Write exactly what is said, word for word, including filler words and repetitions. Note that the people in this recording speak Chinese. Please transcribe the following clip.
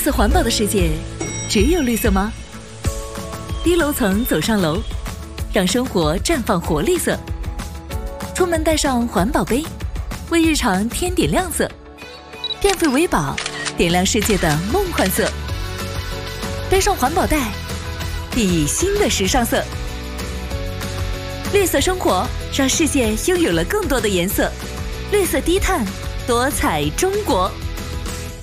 色环保的世界，只有绿色吗？低楼层走上楼，让生活绽放活力色。出门带上环保杯，为日常添点亮色。变废为宝，点亮世界的梦幻色。背上环保袋，熠熠新的时尚色。绿色生活，让世界拥有了更多的颜色。绿色低碳，多彩中国。